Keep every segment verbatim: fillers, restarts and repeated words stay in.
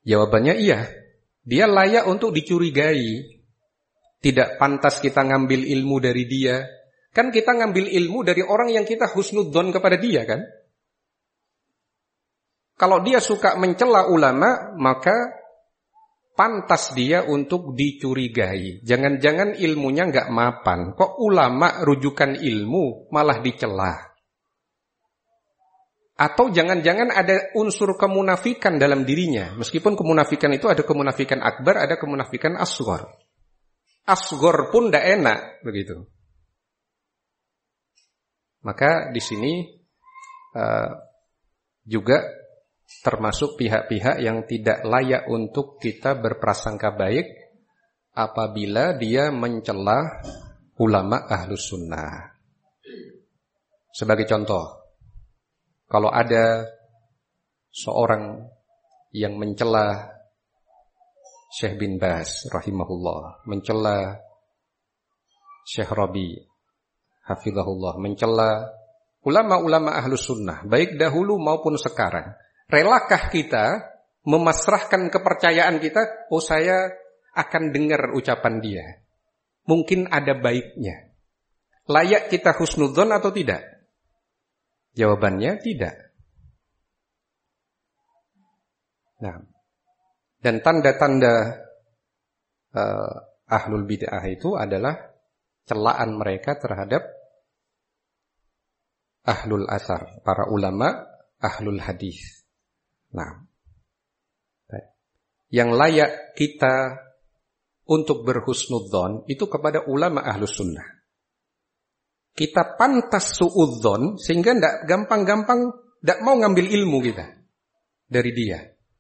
Jawabannya iya. Dia layak untuk dicurigai. Tidak pantas kita ngambil ilmu dari dia. Kan kita ngambil ilmu dari orang yang kita husnudzon kepada dia kan. Kalau dia suka mencela ulama, maka pantas dia untuk dicurigai. Jangan-jangan ilmunya nggak mapan. Kok ulama rujukan ilmu malah dicela? Atau jangan-jangan ada unsur kemunafikan dalam dirinya. Meskipun kemunafikan itu ada kemunafikan akbar, ada kemunafikan asghar. Asghar pun tidak enak begitu. Maka di sini uh, juga termasuk pihak-pihak yang tidak layak untuk kita berprasangka baik apabila dia mencela ulama ahlus sunnah. Sebagai contoh, kalau ada seorang yang mencela Syekh bin Baz rahimahullah, mencela Syekh Rabi hafizahullah, mencela ulama-ulama ahlus sunnah, baik dahulu maupun sekarang, relakah kita memasrahkan kepercayaan kita, oh saya akan dengar ucapan dia, mungkin ada baiknya. Layak kita husnudzon atau tidak? Jawabannya tidak. Nah, dan tanda-tanda uh, ahlul bid'ah itu adalah celaan mereka terhadap ahlul asar, para ulama ahlul hadis. Nah, yang layak kita untuk berhusnudzon itu kepada ulama ahlus sunnah. Kita pantas suudzon sehingga tidak gampang-gampang tidak mau ngambil ilmu kita dari dia.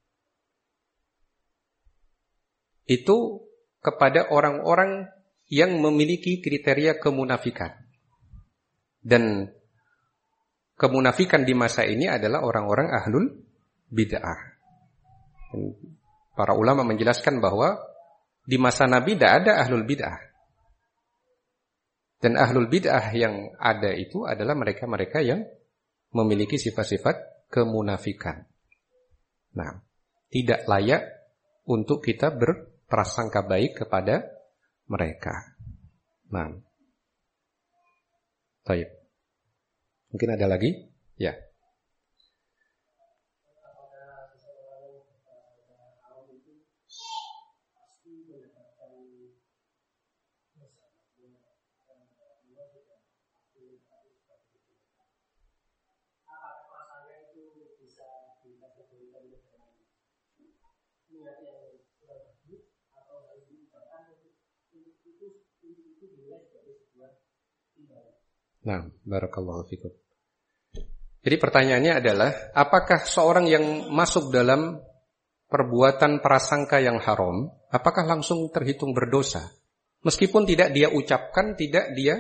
Itu kepada orang-orang yang memiliki kriteria kemunafikan. Dan kemunafikan di masa ini adalah orang-orang ahlul bid'ah. Para ulama menjelaskan bahwa di masa Nabi tidak ada ahlul bid'ah. Dan ahlul bid'ah yang ada itu adalah mereka-mereka yang memiliki sifat-sifat kemunafikan. Nah, tidak layak untuk kita berprasangka baik kepada mereka. Nah, baik. Mungkin ada lagi? Ya. Nah, barakallahu fikum. Jadi pertanyaannya adalah, apakah seorang yang masuk dalam perbuatan prasangka yang haram, apakah langsung terhitung berdosa? Meskipun tidak dia ucapkan, tidak dia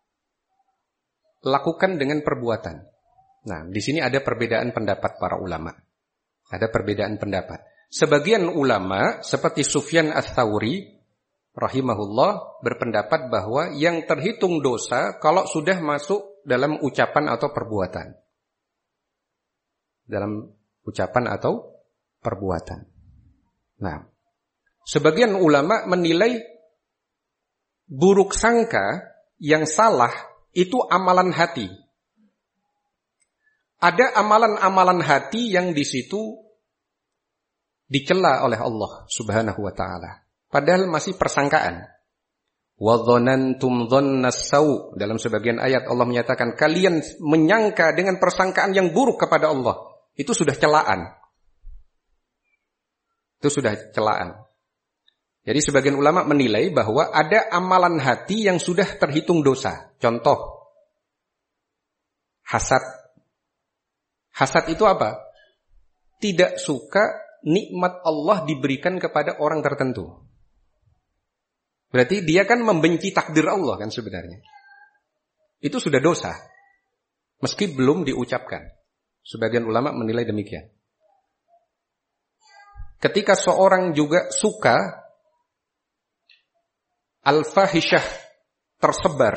lakukan dengan perbuatan. Nah, di sini ada perbedaan pendapat para ulama. Ada perbedaan pendapat. Sebagian ulama seperti Sufyan ats-Tsauri rahimahullah berpendapat bahwa yang terhitung dosa kalau sudah masuk dalam ucapan atau perbuatan. Dalam ucapan atau perbuatan. Nah, sebagian ulama menilai buruk sangka yang salah itu amalan hati. Ada amalan-amalan hati yang di situ dicela oleh Allah Subhanahu wa taala. Padahal masih persangkaan. Wa dzanantum dzannas sau. Dalam sebagian ayat Allah menyatakan kalian menyangka dengan persangkaan yang buruk kepada Allah. Itu sudah celaan. Itu sudah celaan. Jadi sebagian ulama menilai bahwa ada amalan hati yang sudah terhitung dosa. Contoh, hasad. Hasad itu apa? Tidak suka nikmat Allah diberikan kepada orang tertentu. Berarti dia kan membenci takdir Allah kan sebenarnya. Itu sudah dosa. Meski belum diucapkan. Sebagian ulama menilai demikian. Ketika seorang juga suka al-fahisyah tersebar,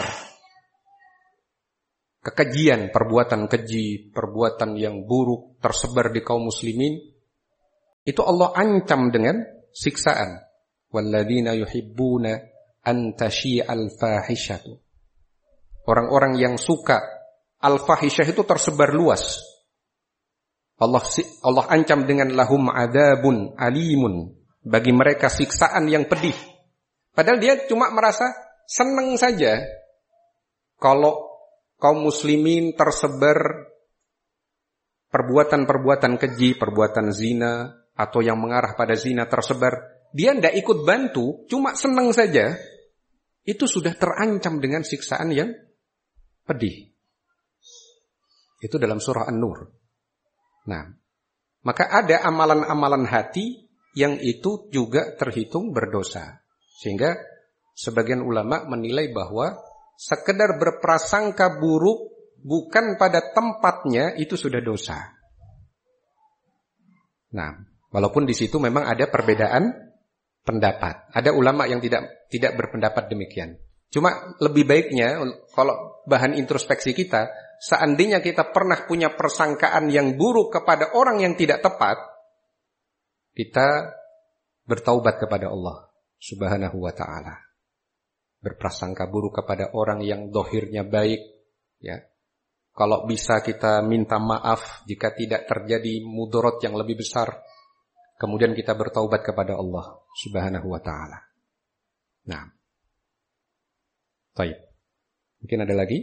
kekejian, perbuatan keji, perbuatan yang buruk tersebar di kaum muslimin, itu Allah ancam dengan siksaan. Walladzina yuhibbuna an tasyi'al fahishatu. Orang-orang yang suka al-fahisyah itu tersebar luas. Allah Allah ancam dengan lahum adzabun alimun, bagi mereka siksaan yang pedih. Padahal dia cuma merasa senang saja kalau kaum muslimin tersebar perbuatan-perbuatan keji, perbuatan zina atau yang mengarah pada zina tersebar. Dia tidak ikut bantu, cuma senang saja. Itu sudah terancam dengan siksaan yang pedih. Itu dalam surah An-Nur. Nah, maka ada amalan-amalan hati yang itu juga terhitung berdosa. Sehingga sebagian ulama menilai bahwa sekedar berprasangka buruk bukan pada tempatnya itu sudah dosa. Nah, walaupun di situ memang ada perbedaan pendapat. Ada ulama yang tidak tidak berpendapat demikian. Cuma lebih baiknya kalau bahan introspeksi kita, seandainya kita pernah punya persangkaan yang buruk kepada orang yang tidak tepat, kita bertaubat kepada Allah Subhanahu wa ta'ala. Berprasangka buruk kepada orang yang dohirnya baik, ya. Kalau bisa kita minta maaf jika tidak terjadi mudarat yang lebih besar. Kemudian kita bertaubat kepada Allah Subhanahu wa ta'ala. Nah. Baik. Mungkin ada lagi?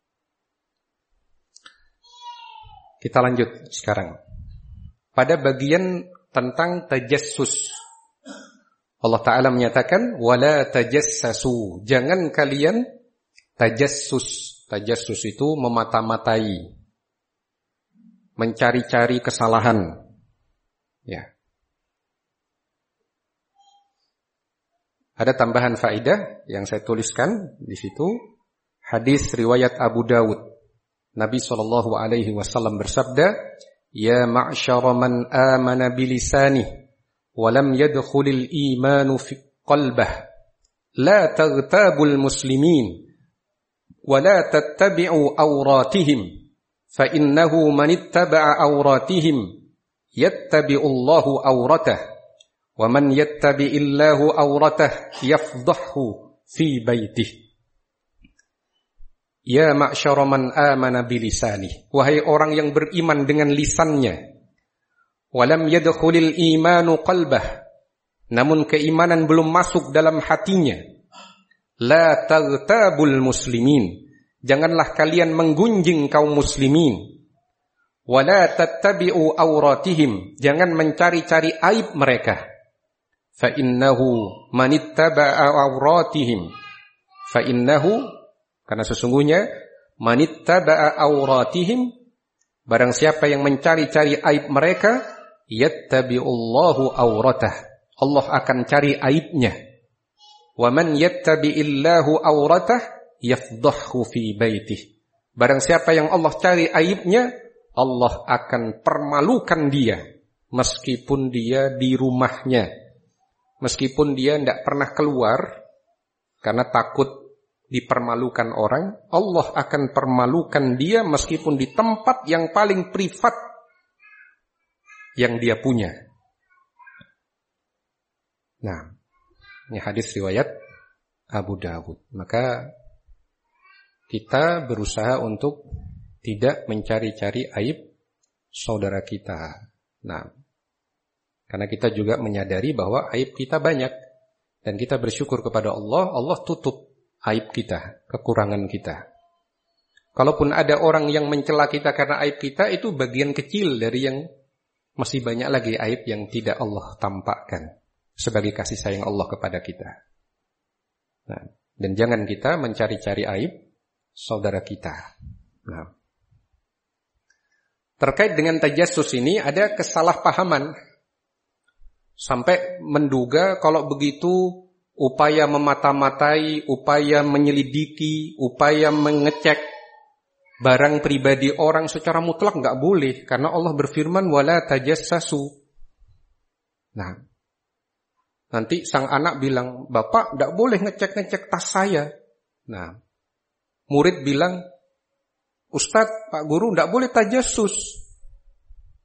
Kita lanjut sekarang. Pada bagian tentang tajassus. Allah Ta'ala menyatakan, wala tajassasu. Jangan kalian tajassus. Tajassus itu memata-matai. Mencari-cari kesalahan. Ya. Ada tambahan faedah yang saya tuliskan di situ. Hadis riwayat Abu Dawud. Nabi sallallahu alaihi wasallam bersabda, "Ya ma'syara man amana bilisanih wa lam yadkhulil imanu fi qalbih, la taghtabul muslimin wa la tattabi'u awratihim, fa innahu man ittaba'a awratihim yattabi'u Allahu awratah." Wa man yattabi'illahu awratah yafdahhu fi baitih. Ya ma'syara man amana bilisanih. Wahai orang yang beriman dengan lisannya. Walam yadkhulil imanu qalbah. Namun keimanan belum masuk dalam hatinya. La taghtabul muslimin. Janganlah kalian menggunjing kaum muslimin. Wala tattabi'u awratihim. Jangan mencari-cari aib mereka. Fa innahu manittaba'a awratihim. Fa innahu, karena sesungguhnya manittaba'a awratihim, barang siapa yang mencari-cari aib mereka, yattabi'ullahu awratah. Allah akan cari aibnya. Wa man yattabi'illahu awratah yafdahhu fi baitih. Barang siapa yang Allah cari aibnya, Allah akan permalukan dia meskipun dia di rumahnya. Meskipun dia tidak pernah keluar karena takut dipermalukan orang, Allah akan permalukan dia meskipun di tempat yang paling privat yang dia punya. Nah, ini hadis riwayat Abu Dawud. Maka kita berusaha untuk tidak mencari-cari aib saudara kita. Nah, karena kita juga menyadari bahwa aib kita banyak. Dan kita bersyukur kepada Allah, Allah tutup aib kita, kekurangan kita. Kalaupun ada orang yang mencela kita karena aib kita, itu bagian kecil dari yang masih banyak lagi aib yang tidak Allah tampakkan. Sebagai kasih sayang Allah kepada kita. Nah, dan jangan kita mencari-cari aib saudara kita. Nah, terkait dengan tajassus ini ada kesalahpahaman. Sampai menduga kalau begitu upaya memata-matai, upaya menyelidiki, upaya mengecek barang pribadi orang secara mutlak enggak boleh. Karena Allah berfirman, wala tajassasu. Nah, nanti sang anak bilang, Bapak enggak boleh ngecek-ngecek tas saya. Nah, murid bilang, Ustadz, Pak Guru enggak boleh tajassus.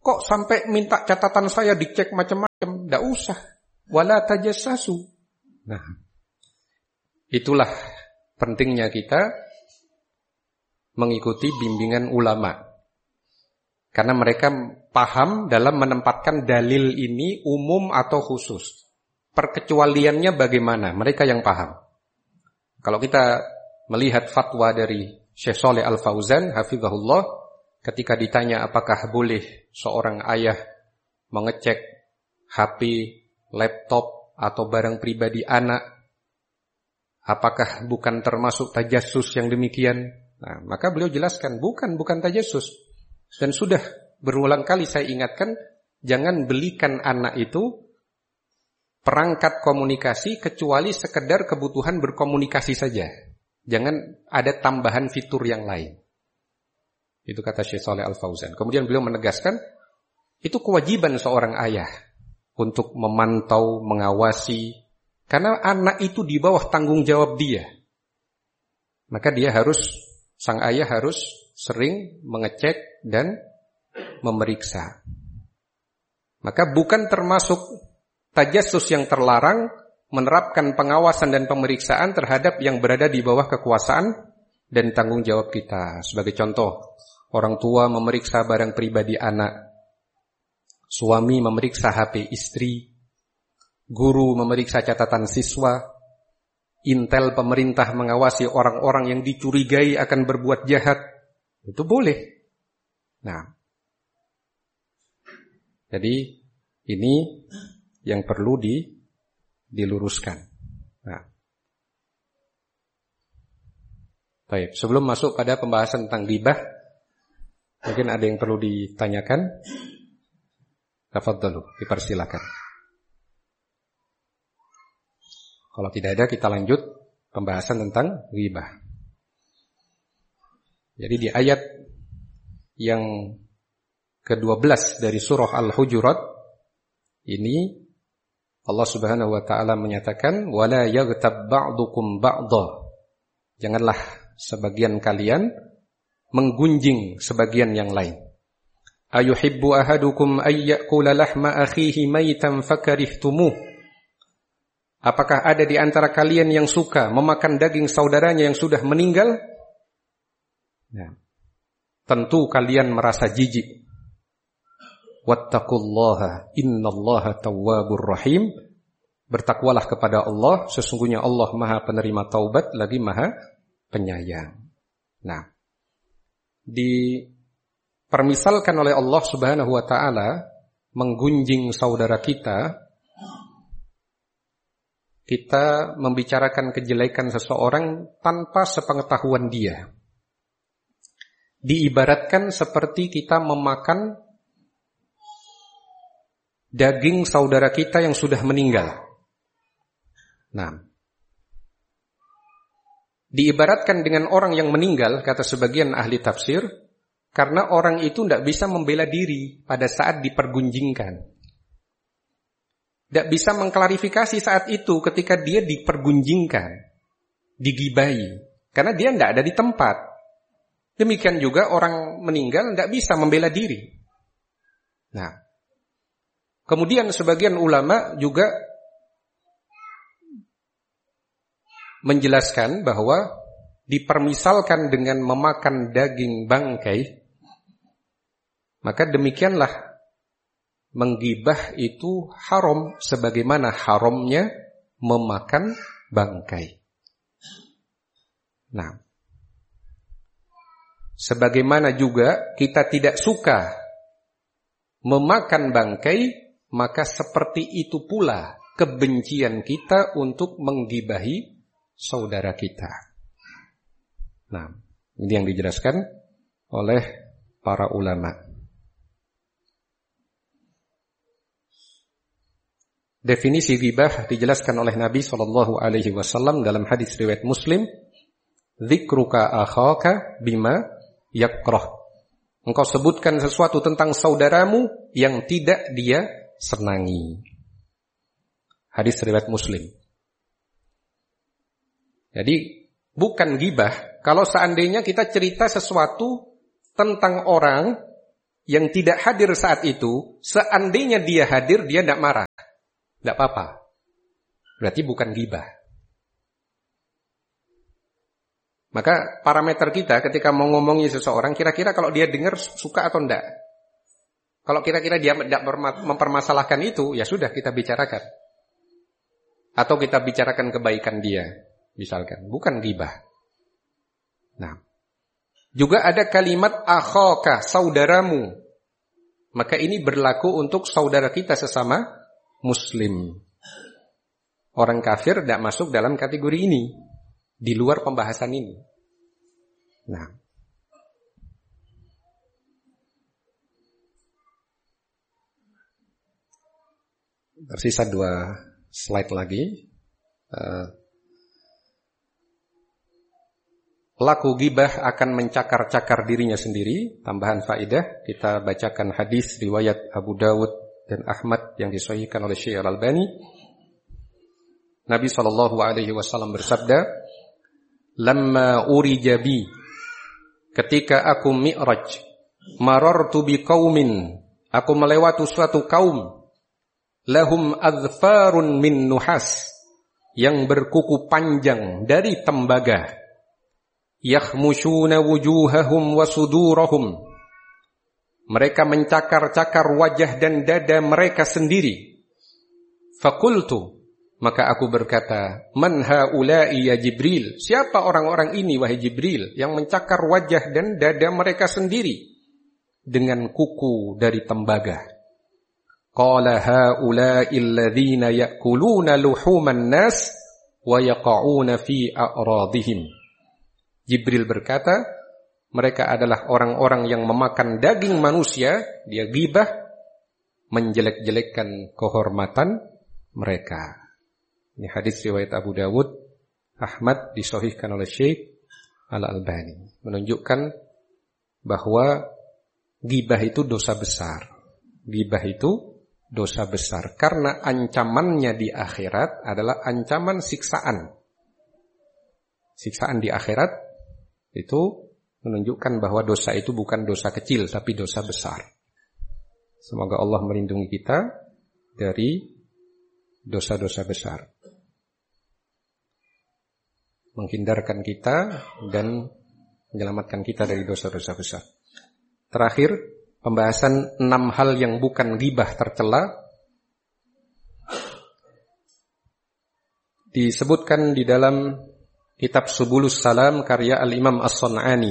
kok sampai minta catatan saya dicek macam-macam? Tidak usah. Wala tajassasu. Nah, itulah pentingnya kita mengikuti bimbingan ulama. Karena mereka paham dalam menempatkan dalil ini umum atau khusus. Perkecualiannya bagaimana? Mereka yang paham. Kalau kita melihat fatwa dari Syekh Shalih Al-Fauzan, hafizahullah, ketika ditanya apakah boleh seorang ayah mengecek H P, laptop, atau barang pribadi anak, apakah bukan termasuk tajassus yang demikian? Nah, maka beliau jelaskan, bukan, bukan tajassus. Dan sudah berulang kali saya ingatkan, jangan belikan anak itu perangkat komunikasi kecuali sekedar kebutuhan berkomunikasi saja. Jangan ada tambahan fitur yang lain. Itu kata Syekh Shalih Al-Fauzan. Kemudian beliau menegaskan, itu kewajiban seorang ayah untuk memantau, mengawasi. Karena anak itu di bawah tanggung jawab dia. Maka dia harus, sang ayah harus sering mengecek dan memeriksa. Maka bukan termasuk tajassus yang terlarang menerapkan pengawasan dan pemeriksaan terhadap yang berada di bawah kekuasaan dan tanggung jawab kita. Sebagai contoh, orang tua memeriksa barang pribadi anak, suami memeriksa H P istri, guru memeriksa catatan siswa, intel pemerintah mengawasi orang-orang yang dicurigai akan berbuat jahat. Itu boleh. Nah, jadi ini yang perlu di, diluruskan. Nah, baik. Sebelum masuk pada pembahasan tentang ghibah, mungkin ada yang perlu ditanyakan. Tafadhalu, dipersilakan. Kalau tidak ada, kita lanjut pembahasan tentang ghibah. Jadi di ayat yang kedua belas dari surah Al-Hujurat ini Allah Subhanahu wa taala menyatakan wala yaghtab ba'dukum ba'dha. Janganlah sebagian kalian menggunjing sebagian yang lain. Ayuhibbu ahadukum ay ya'kula lahma akhihi maitan fakarihtumuh. Apakah ada di antara kalian yang suka memakan daging saudaranya yang sudah meninggal? Ya. Tentu kalian merasa jijik. Wattaqullaha innallaha tawwabur rahim. Bertakwalah kepada Allah, sesungguhnya Allah Maha penerima taubat lagi Maha penyayang. Nah, dipermisalkan oleh Allah Subhanahu wa taala menggunjing saudara kita, kita membicarakan kejelekan seseorang tanpa sepengetahuan dia. Diibaratkan seperti kita memakan daging saudara kita yang sudah meninggal. Nah, diibaratkan dengan orang yang meninggal, kata sebagian ahli tafsir, karena orang itu tidak bisa membela diri pada saat dipergunjingkan. Tidak bisa mengklarifikasi saat itu ketika dia dipergunjingkan, digibahi, karena dia tidak ada di tempat. Demikian juga orang meninggal tidak bisa membela diri. Nah, kemudian sebagian ulama juga menjelaskan bahwa dipermisalkan dengan memakan daging bangkai, maka demikianlah menggibah itu haram sebagaimana haramnya memakan bangkai. Nah, sebagaimana juga kita tidak suka memakan bangkai, maka seperti itu pula kebencian kita untuk menggibahi saudara kita. Nah, ini yang dijelaskan oleh para ulama. Definisi ghibah dijelaskan oleh Nabi shallallahu alaihi wasallam dalam hadis riwayat Muslim, dzikruka akhaka bima yakrah. Engkau sebutkan sesuatu tentang saudaramu yang tidak dia senangi. Hadis riwayat Muslim. Jadi bukan ghibah kalau seandainya kita cerita sesuatu tentang orang yang tidak hadir saat itu, seandainya dia hadir, dia tidak marah. Tidak apa-apa. Berarti bukan ghibah. Maka parameter kita ketika mau ngomongi seseorang, kira-kira kalau dia dengar suka atau tidak. Kalau kira-kira dia tidak mempermasalahkan itu, ya sudah kita bicarakan. Atau kita bicarakan kebaikan dia, misalkan. Bukan ghibah. Nah, juga ada kalimat akhaka, saudaramu. Maka ini berlaku untuk saudara kita sesama muslim. Orang kafir tidak masuk dalam kategori ini. Di luar pembahasan ini. Nah. Tersisa dua slide lagi. Uh, Pelaku ghibah akan mencakar-cakar dirinya sendiri. Tambahan faedah, kita bacakan hadis riwayat Abu Dawud dan Ahmad yang disahihkan oleh Syekh Al-Albani. Nabi sallallahu alaihi wasallam bersabda, "Lamma urija bi," ketika aku mi'raj, "marartu bi qaumin," aku melewati suatu kaum, "lahum adfarun min nuhas," yang berkuku panjang dari tembaga, "yakhmushuna wujuhahum wa sudurahum," mereka mencakar-cakar wajah dan dada mereka sendiri. Fakultu, maka aku berkata, "Man haula'i ya Jibril?" Siapa orang-orang ini wahai Jibril yang mencakar wajah dan dada mereka sendiri dengan kuku dari tembaga? Qala haula'i alladhina ya'kuluna luhuman nas wa yaqa'una fi a'radihim. Jibril berkata, mereka adalah orang-orang yang memakan daging manusia, dia ghibah, menjelek-jelekkan kehormatan mereka. Ini hadis riwayat Abu Dawud, Ahmad, disahihkan oleh Syekh Al-Albani. Menunjukkan bahwa ghibah itu dosa besar. Ghibah itu dosa besar. Karena ancamannya di akhirat adalah ancaman siksaan. Siksaan di akhirat itu menunjukkan bahwa dosa itu bukan dosa kecil, tapi dosa besar. Semoga Allah melindungi kita dari dosa-dosa besar. Menghindarkan kita dan menyelamatkan kita dari dosa-dosa besar. Terakhir, pembahasan enam hal yang bukan ghibah tercela disebutkan di dalam kitab Subulus Salam karya Al-Imam As-Sun'ani.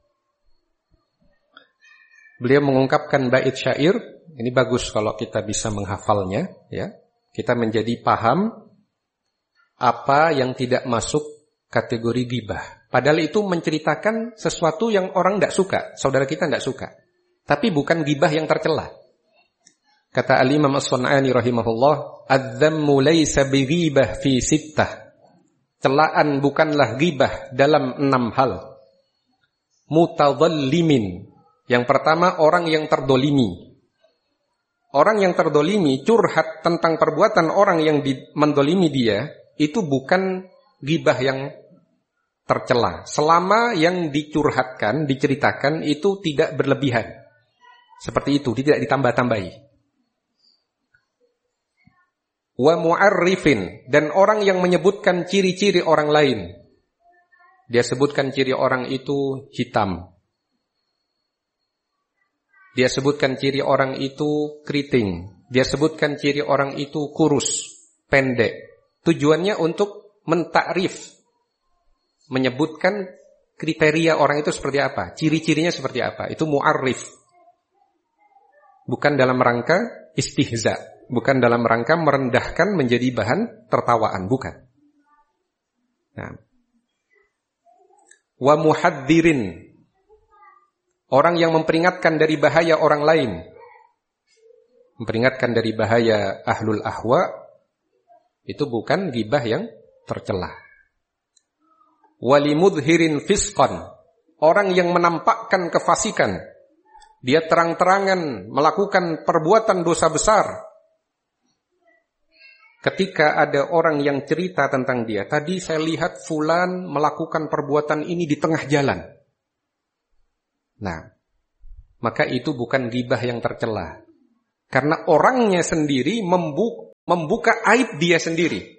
Beliau mengungkapkan bait syair, ini bagus kalau kita bisa menghafalnya, ya. Kita menjadi paham apa yang tidak masuk kategori ghibah. Padahal itu menceritakan sesuatu yang orang tidak suka, saudara kita tidak suka. Tapi bukan ghibah yang tercela. Kata Al-Imam As-Sun'ani rahimahullah, "Adz-dzammu laysa bighibah fi sittah." Celaan bukanlah ghibah dalam enam hal. Mutadhallimin. Yang pertama, orang yang terdolimi. Orang yang terdolimi curhat tentang perbuatan orang yang mendolimi dia, itu bukan ghibah yang tercela. Selama yang dicurhatkan, diceritakan itu tidak berlebihan. Seperti itu, tidak ditambah-tambahi. Wa mu'arrifin, dan orang yang menyebutkan ciri-ciri orang lain. Dia sebutkan ciri orang itu hitam. Dia sebutkan ciri orang itu keriting. Dia sebutkan ciri orang itu kurus, pendek. Tujuannya untuk mentakrif, menyebutkan kriteria orang itu seperti apa, ciri-cirinya seperti apa. Itu mu'arrif. Bukan dalam rangka istihza, bukan dalam rangka merendahkan menjadi bahan tertawaan, bukan. Nah. Wa muhadzirin, orang yang memperingatkan dari bahaya orang lain, memperingatkan dari bahaya ahlul ahwa, itu bukan ghibah yang tercela. Walimudhirin fisqan, orang yang menampakkan kefasikan, dia terang-terangan melakukan perbuatan dosa besar. Ketika ada orang yang cerita tentang dia, tadi saya lihat fulan melakukan perbuatan ini di tengah jalan. Nah, maka itu bukan ghibah yang tercela. Karena orangnya sendiri membu- membuka aib dia sendiri.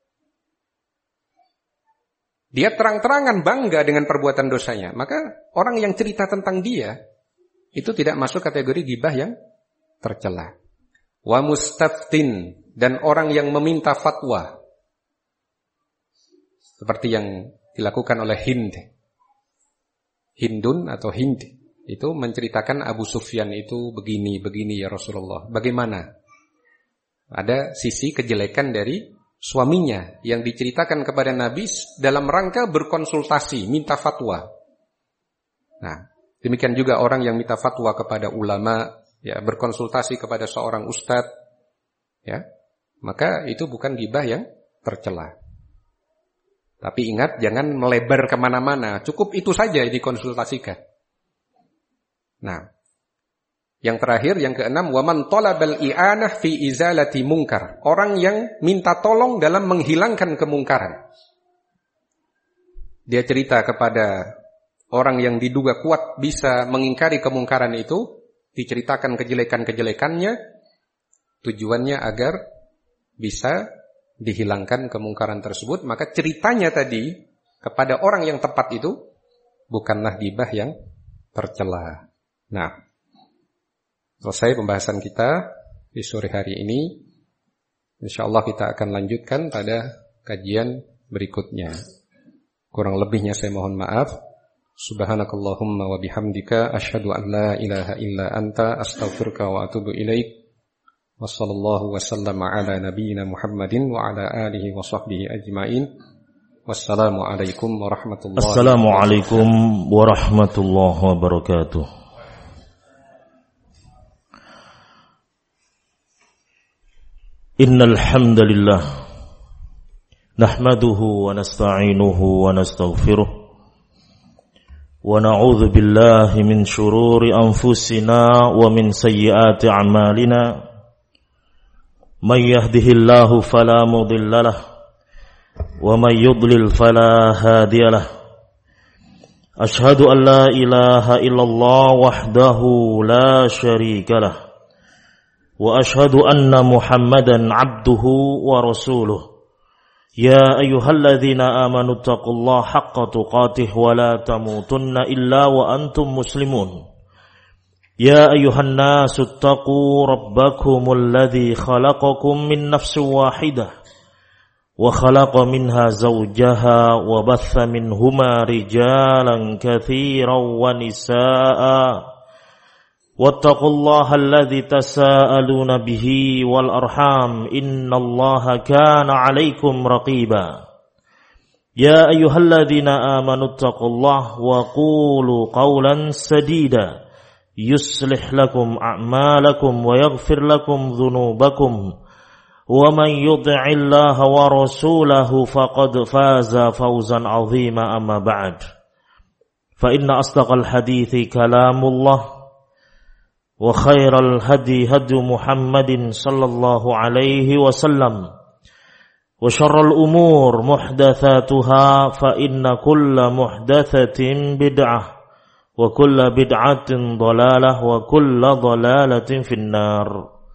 Dia terang-terangan bangga dengan perbuatan dosanya. Maka orang yang cerita tentang dia, itu tidak masuk kategori ghibah yang tercela. Wa mustaftin, dan orang yang meminta fatwa. Seperti yang dilakukan oleh Hind. Hindun atau Hind. Itu menceritakan Abu Sufyan itu begini, begini ya Rasulullah. Bagaimana? Ada sisi kejelekan dari suaminya yang diceritakan kepada Nabi dalam rangka berkonsultasi, minta fatwa. Nah, demikian juga orang yang minta fatwa kepada ulama, ya, berkonsultasi kepada seorang ustadz, ya, maka itu bukan ghibah yang tercela. Tapi ingat, jangan melebar kemana-mana. Cukup itu saja dikonsultasikan. Nah, yang terakhir, yang keenam, waman talabal i'anah fi izalati munkar. Orang yang minta tolong dalam menghilangkan kemungkaran. Dia cerita kepada orang yang diduga kuat bisa mengingkari kemungkaran itu, diceritakan kejelekan-kejelekannya, tujuannya agar bisa dihilangkan kemungkaran tersebut. Maka ceritanya tadi kepada orang yang tepat itu bukanlah ghibah yang tercela. Nah, selesai pembahasan kita di sore hari ini. InsyaAllah kita akan lanjutkan pada kajian berikutnya. Kurang lebihnya saya mohon maaf. Subhanakallahumma wa bihamdika asyhadu an la ilaha illa anta astaghfiruka wa atubu ilaik. Wa sallallahu wa sallama ala nabiyyina Muhammadin wa ala alihi wa sahbihi ajmain. Wassalamu alaikum warahmatullahi wabarakatuh. Assalamualaikum warahmatullahi wabarakatuh. Innal hamdalillah nahmaduhu wa nasta'inuhu wa nastaghfiruh wa na'udzu billahi min shururi anfusina wa min sayyiati a'malina may yahdihillahu fala mudilla lahu wa may yudlil fala hadiya lahu ashhadu an la ilaha illallah wahdahu la syarika lahu wa ashhadu anna Muhammadan abduhu wa rasuluh. Ya ayyuhalladzina amanu taqullaha haqqa tuqatih wa la tamutunna illa wa antum muslimun. Ya ayyuhan nasu taqu rabbakumul ladzi khalaqakum min nafsin wahidah wa khalaqa minha zawjaha wa batha minhuma rijalan katsiran wa nisaa'a. واتقوا الله الذي تساءلون به والأرحام إن الله كان عليكم رقيبا يا أيها الذين آمنوا اتقوا الله وقولوا قولا سديدا يصلح لكم أعمالكم ويغفر لكم ذنوبكم ومن يطع الله ورسوله فقد فاز فوزا عظيما أما بعد فإن أصدق الحديث كلام الله وخير الهدي هدي محمد صلى الله عليه وسلم وشر الأمور محدثاتها فإن كل محدثة بدعة وكل بدعة ضلالة وكل ضلالة في النار.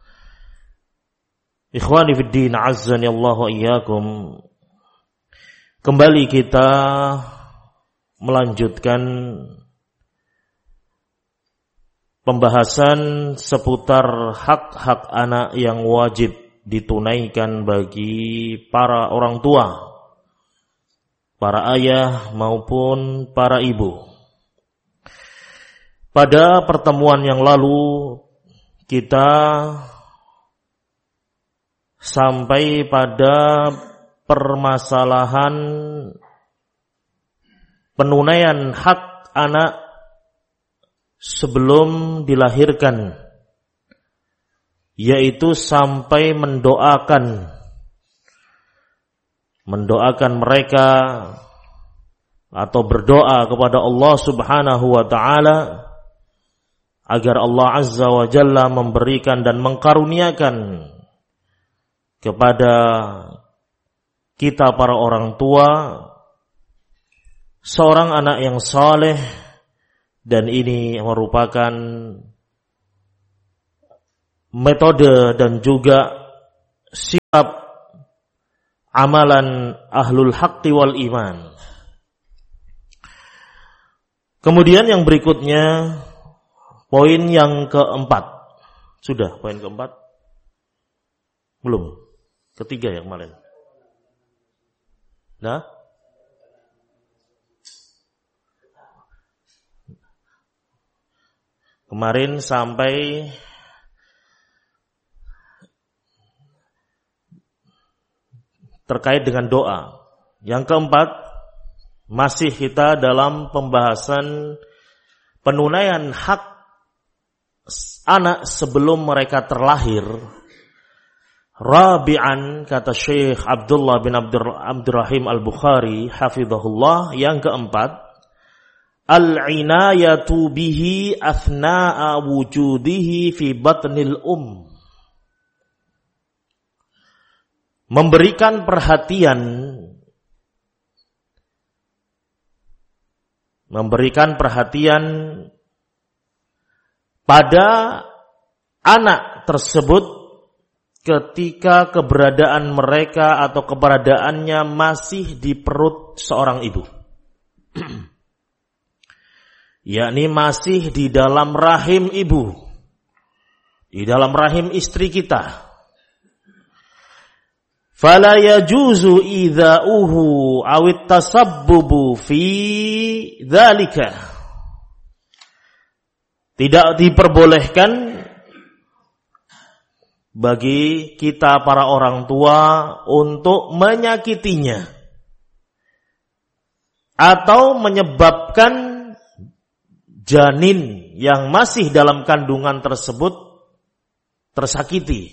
Ikhwani fid din, azzani Allah wa iyyakum. Kembali kita melanjutkan pembahasan seputar hak-hak anak yang wajib ditunaikan bagi para orang tua, para ayah maupun para ibu. Pada pertemuan yang lalu kita sampai pada permasalahan penunaian hak anak sebelum dilahirkan, yaitu sampai mendoakan mendoakan mereka atau berdoa kepada Allah Subhanahu wa taala agar Allah Azza wa Jalla memberikan dan mengkaruniakan kepada kita para orang tua seorang anak yang saleh dan ini merupakan metode dan juga sikap amalan ahlul haqqi wal iman. Kemudian yang berikutnya, poin yang keempat. Sudah poin keempat? Belum. Ketiga yang kemarin. Nah? Kemarin sampai terkait dengan doa. Yang keempat, masih kita dalam pembahasan penunaian hak anak sebelum mereka terlahir. Rabi'an, kata Syekh Abdullah bin Abdurrahim Al-Bukhari hafizahullah, yang keempat, al-inayatu bihi athna'a wujudihi fi batnil um. Memberikan perhatian memberikan perhatian pada anak tersebut ketika keberadaan mereka atau keberadaannya masih di perut seorang ibu. Yakni masih di dalam rahim ibu, di dalam rahim istri kita. Fala yajuzu idza'uhu awit tasabbubu fi dzalika. Tidak diperbolehkan bagi kita para orang tua untuk menyakitinya atau menyebabkan janin yang masih dalam kandungan tersebut tersakiti.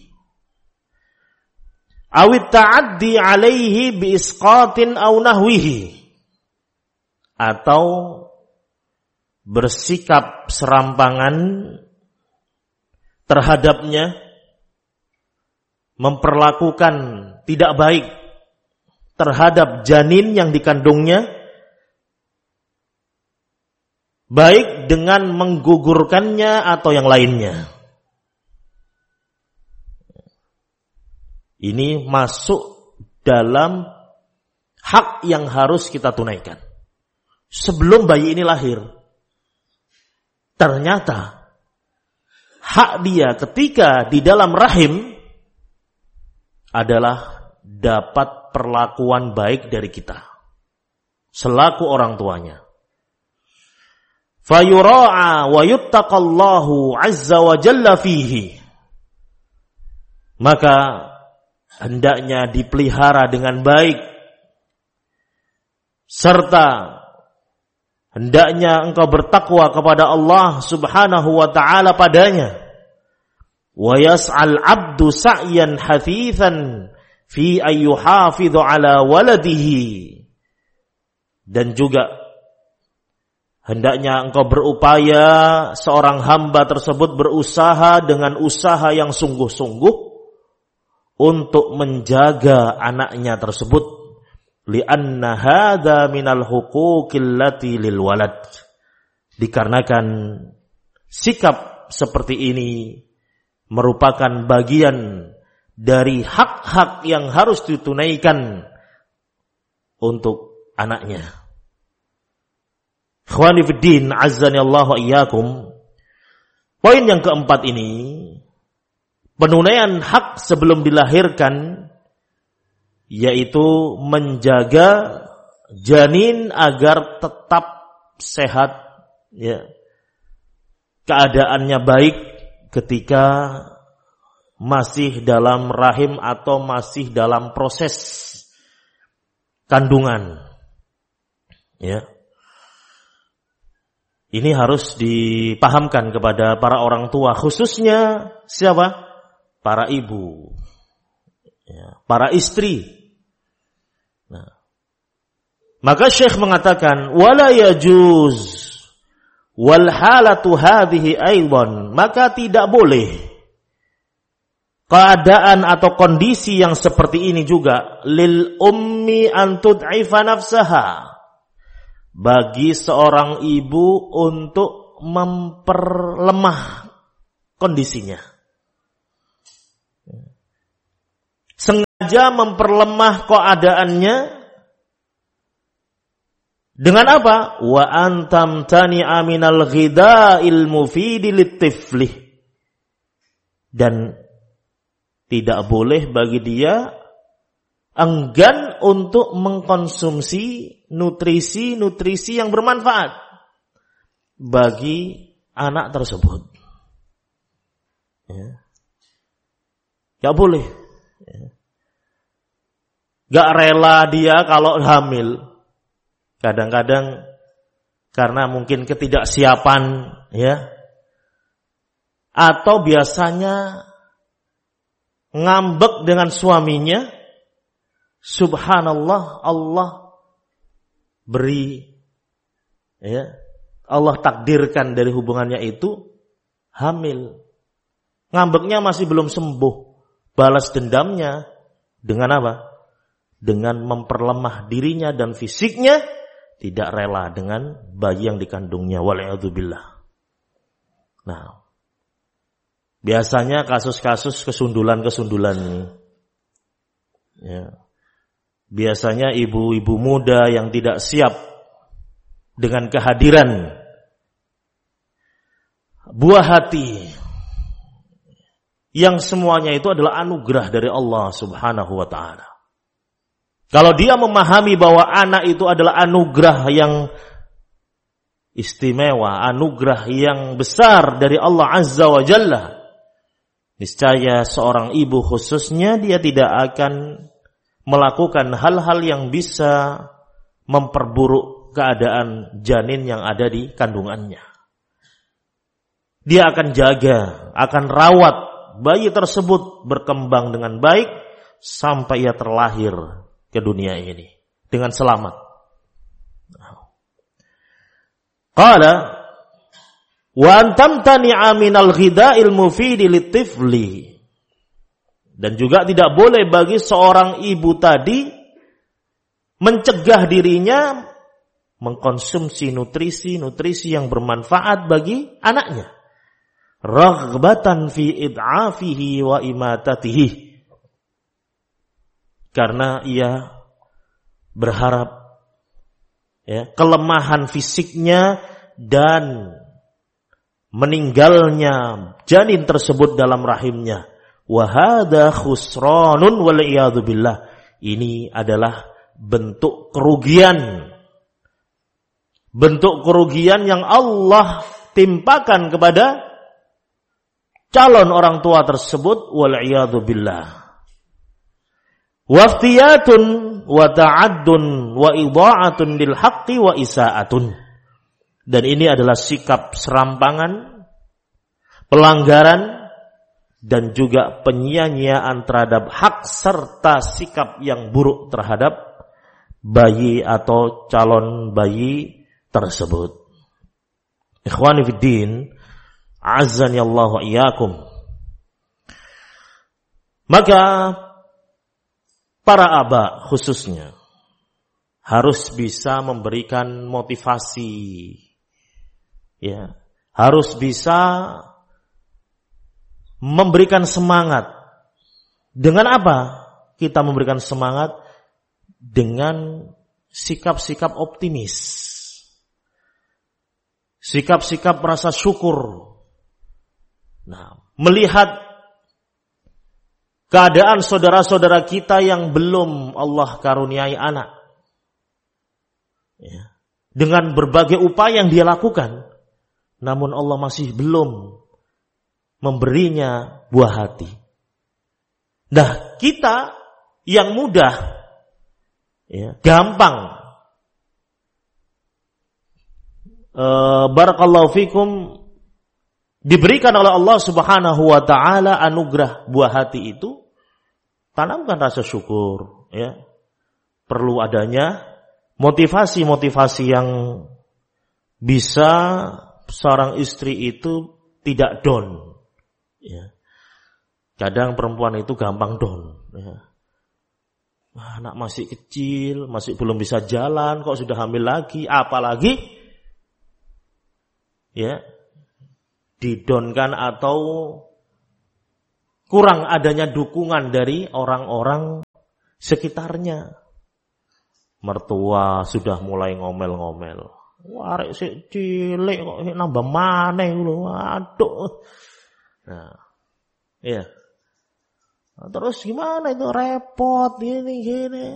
Awit ta'addi alaihi bi isqatin aw nahwihi, atau bersikap serampangan terhadapnya, memperlakukan tidak baik terhadap janin yang dikandungnya, baik dengan menggugurkannya atau yang lainnya. Ini masuk dalam hak yang harus kita tunaikan sebelum bayi ini lahir. Ternyata hak dia ketika di dalam rahim adalah dapat perlakuan baik dari kita selaku orang tuanya. Fayura'a wa yuttaqallahu azza wa jalla fihi. Maka hendaknya dipelihara dengan baik, serta hendaknya engkau bertakwa kepada Allah subhanahu wa ta'ala padanya. Wa yas'al abdu sa'yan hathithan fi ayyuhafidhu ala waladihi. Dan juga hendaknya engkau berupaya, seorang hamba tersebut berusaha dengan usaha yang sungguh-sungguh untuk menjaga anaknya tersebut, li'anna hadza minal huquqil lati lil walad. Dikarenakan sikap seperti ini merupakan bagian dari hak-hak yang harus ditunaikan untuk anaknya. Ikhwani fiddin, azzani Allah wa iyyakum. Poin yang keempat ini, penunaian hak sebelum dilahirkan, yaitu menjaga janin agar tetap sehat, ya, keadaannya baik ketika masih dalam rahim atau masih dalam proses kandungan, ya. Ini harus dipahamkan kepada para orang tua, khususnya siapa? Para ibu, ya, para istri. Nah, maka Syekh mengatakan wala yajuz wal halatu hadhihi aidan, maka tidak boleh keadaan atau kondisi yang seperti ini juga lil ummi an tud'ifa nafsaha, bagi seorang ibu untuk memperlemah kondisinya. Sengaja memperlemah keadaannya dengan apa? Wa antam tani'a minal ghida'il mufidi litiflih. Dan tidak boleh bagi dia enggan untuk mengkonsumsi nutrisi-nutrisi yang bermanfaat bagi anak tersebut. Ya. Gak boleh. Ya. Gak rela dia kalau hamil. Kadang-kadang karena mungkin ketidaksiapan, ya, atau biasanya ngambek dengan suaminya. Subhanallah, Allah beri, ya, Allah takdirkan dari hubungannya itu hamil. Ngambeknya masih belum sembuh. Balas dendamnya dengan apa? Dengan memperlemah dirinya dan fisiknya, tidak rela dengan bayi yang dikandungnya. Wal'iyadzubillah. Nah, biasanya kasus-kasus kesundulan-kesundulan ini, ya, biasanya ibu-ibu muda yang tidak siap dengan kehadiran buah hati yang semuanya itu adalah anugerah dari Allah Subhanahu wa ta'ala. Kalau dia memahami bahwa anak itu adalah anugerah yang istimewa, anugerah yang besar dari Allah Azza wa Jalla, niscaya seorang ibu khususnya dia tidak akan melakukan hal-hal yang bisa memperburuk keadaan janin yang ada di kandungannya. Dia akan jaga, akan rawat bayi tersebut berkembang dengan baik sampai ia terlahir ke dunia ini dengan selamat. Qala wa antam tani'a minal ghida'il mufidi litifli. Dan juga tidak boleh bagi seorang ibu tadi mencegah dirinya mengkonsumsi nutrisi-nutrisi yang bermanfaat bagi anaknya. Raghbatan fi id'afihi wa imatatihi. Karena ia berharap, ya, kelemahan fisiknya dan meninggalnya janin tersebut dalam rahimnya. Wahada khusranun wal'iyadu billah. Ini adalah bentuk kerugian. Bentuk kerugian yang Allah timpakan kepada calon orang tua tersebut. Wal'iyadu billah. Waftiyatun wa ta'addun wa idha'atun lil haqqi wa isa'atun. Dan ini adalah sikap serampangan, pelanggaran, dan juga penyia-nyiaan terhadap hak serta sikap yang buruk terhadap bayi atau calon bayi tersebut. Ikhwani fiddin, azzani Allah wa iyyakum. Maka para aba khususnya harus bisa memberikan motivasi, ya, harus bisa memberikan semangat. Dengan apa kita memberikan semangat? Dengan sikap-sikap optimis, sikap-sikap rasa syukur. Nah, melihat keadaan saudara-saudara kita yang belum Allah karuniai anak, ya, dengan berbagai upaya yang dia lakukan, namun Allah masih belum memberinya buah hati. Nah, kita yang mudah, ya, gampang, e, barakallahu fikum, diberikan oleh Allah Subhanahu wa ta'ala anugerah buah hati itu, tanamkan rasa syukur, ya. Perlu adanya motivasi-motivasi yang bisa seorang istri itu tidak down. Ya. Kadang perempuan itu gampang down. Ya. Anak masih kecil, masih belum bisa jalan, kok sudah hamil lagi, apalagi ya didonkan atau kurang adanya dukungan dari orang-orang sekitarnya. Mertua sudah mulai ngomel-ngomel. Warek sik cilik kok nambah maneh lho. Aduh. Nah. Iya. Nah, terus gimana itu repot gini gini.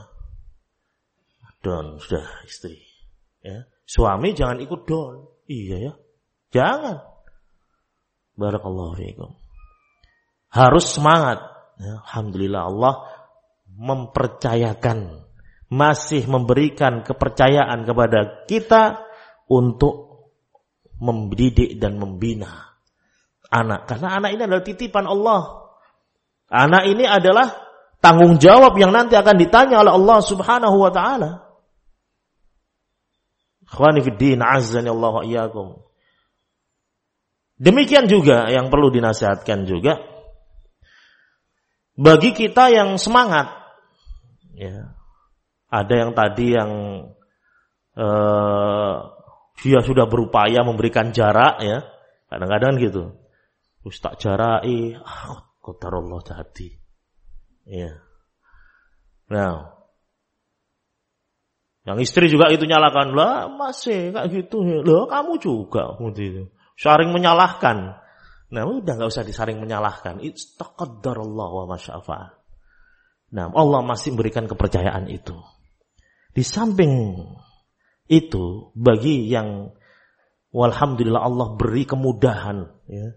Don sudah istri. Ya. Suami jangan ikut don. Iya ya. Jangan. Barakallahu fiikum. Harus semangat. Ya, alhamdulillah Allah mempercayakan, masih memberikan kepercayaan kepada kita untuk mendidik dan membina anak. Karena anak ini adalah titipan Allah. Anak ini adalah tanggung jawab yang nanti akan ditanya oleh Allah Subhanahu wa taala. Ikhwani fid din, azzani Allah wa iyyakum. Demikian juga yang perlu dinasihatkan juga bagi kita yang semangat. Ya. Ada yang tadi yang uh, dia sudah berupaya memberikan jarak ya. Kadang-kadang gitu. Ustaz jarai, ah, qadarullah jadi. Ya. Nah, yang istri juga itu nyalakan, lah masih kayak gitu, lah kamu juga, gitu. Saring menyalahkan. Nah, udah nggak usah disaring menyalahkan. Istaqaddarallah wa masya'afa'al. Nah, Allah masih memberikan kepercayaan itu. Di samping itu, bagi yang walhamdulillah Allah beri kemudahan ya,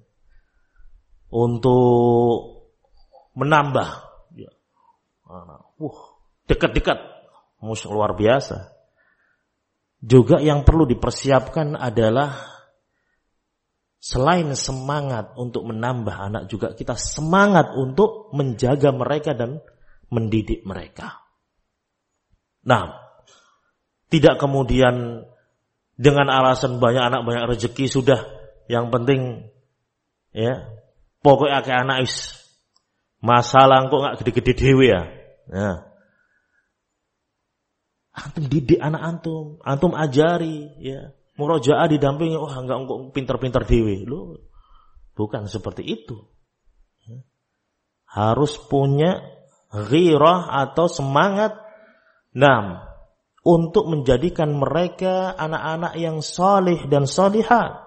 untuk menambah, ya. uh, dekat-dekat, musuh luar biasa. Juga yang perlu dipersiapkan adalah selain semangat untuk menambah anak, juga kita semangat untuk menjaga mereka dan mendidik mereka. Nah, tidak kemudian dengan alasan banyak anak banyak rezeki sudah, yang penting ya pokoknya kayak anak is masalah kok nggak gede-gede dewe ya. Nah, antum didik anak antum, antum ajari ya. Murojaah didampingi, wah enggak engkau pintar-pintar dewe. Loh, bukan seperti itu. Harus punya ghirah atau semangat nah, untuk menjadikan mereka anak-anak yang salih dan salihah.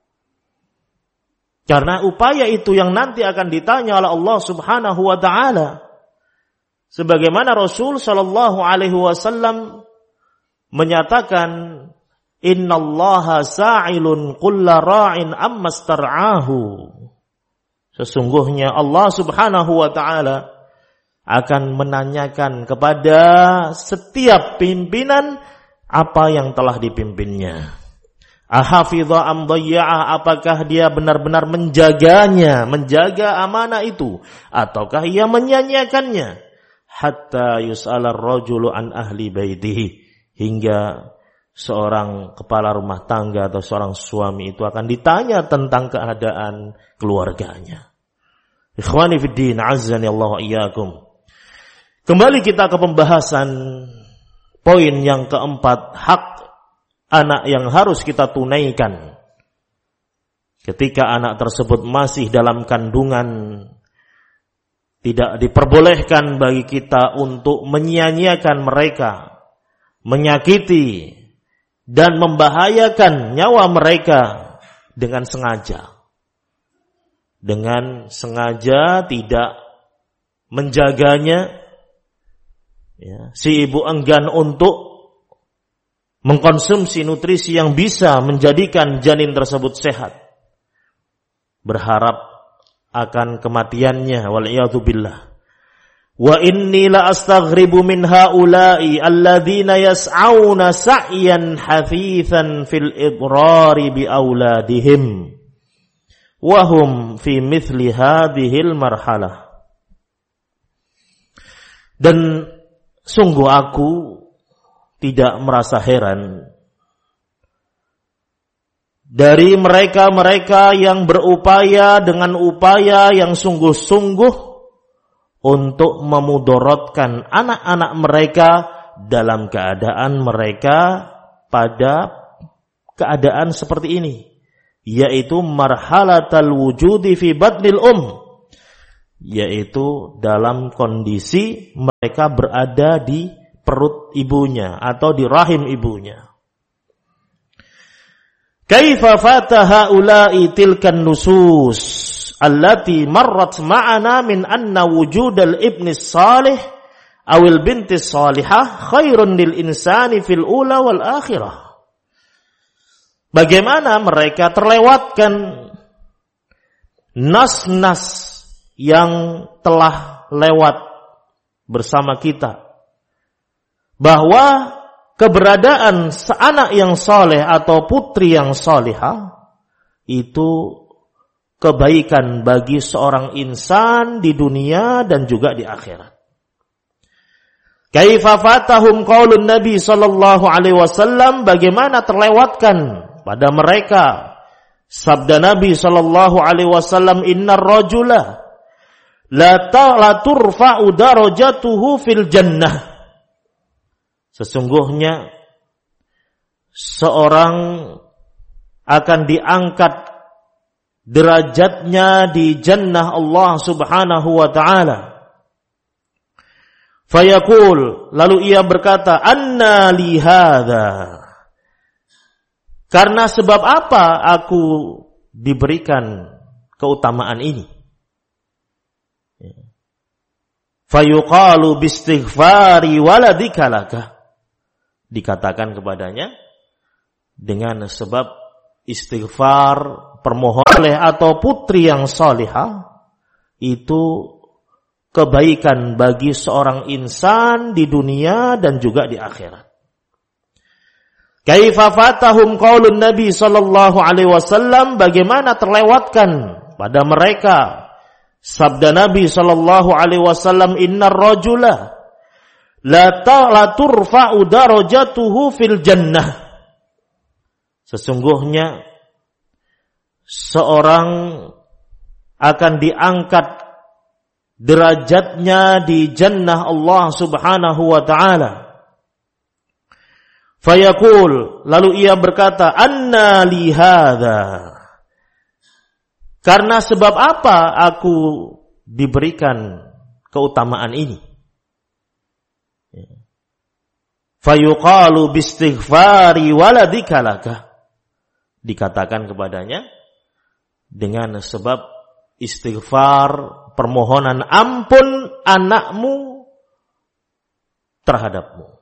Karena upaya itu yang nanti akan ditanya oleh Allah Subhanahu wa taala. Sebagaimana Rasul sallallahu alaihi wasallam menyatakan, innallaha sa'ilun kulla ra'in amma star'ahu. Sesungguhnya Allah Subhanahu wa taala akan menanyakan kepada setiap pimpinan apa yang telah dipimpinnya. Ahafidha am dhayya'a, apakah dia benar-benar menjaganya, menjaga amanah itu, ataukah ia menyanyiakannya? Hatta yus'ala ar-rajulu an ahli baitihi, hingga seorang kepala rumah tangga atau seorang suami itu akan ditanya tentang keadaan keluarganya. Ikhwani fid din, azzani Allah wa iyyakum. Kembali kita ke pembahasan poin yang keempat, hak anak yang harus kita tunaikan ketika anak tersebut masih dalam kandungan. Tidak diperbolehkan bagi kita untuk menyia-nyiakan mereka, menyakiti dan membahayakan nyawa mereka dengan sengaja. Dengan sengaja tidak menjaganya, ya, si ibu enggan untuk mengkonsumsi nutrisi yang bisa menjadikan janin tersebut sehat, berharap akan kematiannya, wal'iyadzu billah. Wa inni la astaghribu min haula'i alladzina yas'auna sa'yan hafithan fil idrari bi auladihim wa hum fi mithli hadhil marhalah. Dan sungguh aku tidak merasa heran dari mereka-mereka yang berupaya dengan upaya yang sungguh-sungguh untuk memudaratkan anak-anak mereka dalam keadaan mereka pada keadaan seperti ini. yaitu marhalatal wujudi fi batnil um, yaitu dalam kondisi mereka berada di perut ibunya atau di rahim ibunya. Kaifa fataha ulai tilkan nusus allati marrat ma'ana min anna wujudal ibni salih awil binti salihah khairun lil insani fil ula wal akhirah. Bagaimana mereka terlewatkan nas-nas yang telah lewat bersama kita, bahwa keberadaan seanak yang soleh atau putri yang solihah itu kebaikan bagi seorang insan di dunia dan juga di akhirat. Kaifa fatahum qaulun Nabi sallallahu alaihi wasallam, bagaimana terlewatkan pada mereka sabda Nabi sallallahu alaihi wasallam, innar rajula la ta'la turfa'u darajatuhu fil jannah. Sesungguhnya seorang akan diangkat derajatnya di jannah Allah Subhanahu wa taala. Fayaqul, lalu ia berkata, anna li hadza, karena sebab apa aku diberikan keutamaan ini? Fayuqalu bistighfari waladika laka, dikatakan kepadanya dengan sebab istighfar, permohonan atau putri yang salihah itu kebaikan bagi seorang insan di dunia dan juga di akhirat. Kaifa fatahum qaulun Nabi sallallahu alaihi wasallam, bagaimana terlewatkan pada mereka sabda Nabi sallallahu alaihi wasallam, innar rajula la ta'la turfa'u darajatuhu fil jannah. Sesungguhnya seorang akan diangkat derajatnya di jannah Allah Subhanahu wa taala. Fayaqul, lalu ia berkata, anna li hadza, karena sebab apa aku diberikan keutamaan ini? Fayuqalu bistighfari waladika laka, dikatakan kepadanya dengan sebab istighfar, permohonan ampun anakmu terhadapmu.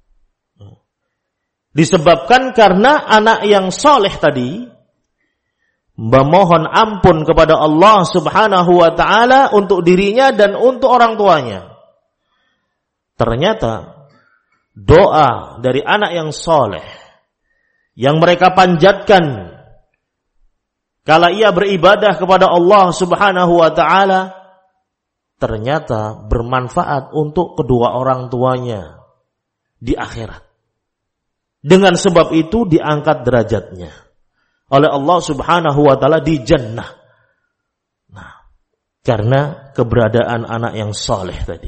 Disebabkan karena anak yang soleh tadi memohon ampun kepada Allah Subhanahu wa ta'ala untuk dirinya dan untuk orang tuanya. Ternyata doa dari anak yang soleh yang mereka panjatkan kala ia beribadah kepada Allah Subhanahu wa ta'ala ternyata bermanfaat untuk kedua orang tuanya di akhirat. Dengan sebab itu diangkat derajatnya oleh Allah Subhanahu wa ta'ala di jannah. Nah, karena keberadaan anak yang soleh tadi.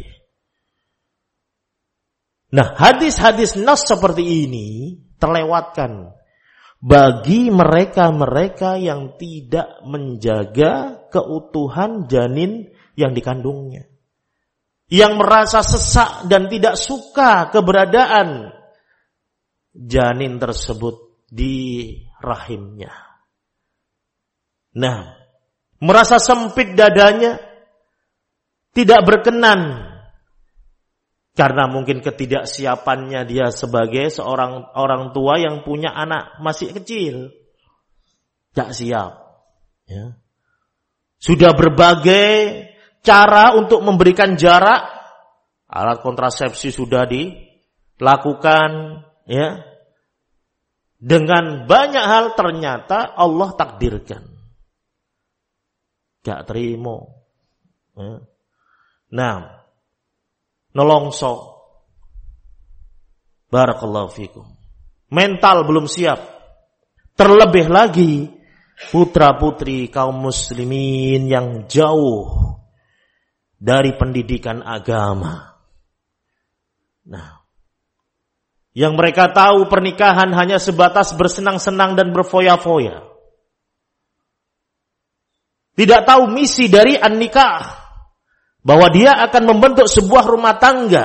Nah, hadis-hadis nas seperti ini terlewatkan bagi mereka-mereka yang tidak menjaga keutuhan janin yang dikandungnya, yang merasa sesak dan tidak suka keberadaan janin tersebut di rahimnya. Nah, merasa sempit dadanya, tidak berkenan karena mungkin ketidaksiapannya dia sebagai seorang orang tua yang punya anak masih kecil, tak siap. Ya. Sudah berbagai cara untuk memberikan jarak, alat kontrasepsi sudah dilakukan, ya. Dengan banyak hal ternyata Allah takdirkan. Gak terima. Ya. Nah, nolongso. Barakallahu fikum. Mental belum siap. Terlebih lagi putra-putri kaum muslimin yang jauh dari pendidikan agama. Nah, yang mereka tahu pernikahan hanya sebatas bersenang-senang dan berfoya-foya. tidak tahu misi dari an-nikah, bahwa dia akan membentuk sebuah rumah tangga